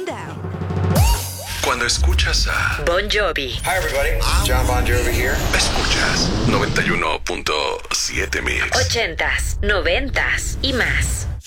Down. Cuando escuchas a Bon Jovi. Hi everybody, John Bon Jovi here. escuchas 91.7 Mix. 80s, 90s y más.